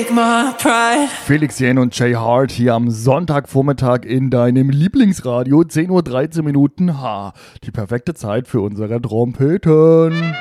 take my pride. Felix Jähn und Jay Hart hier am Sonntagvormittag in deinem Lieblingsradio. 10:13 Uhr. Die perfekte Zeit für unsere Trompeten.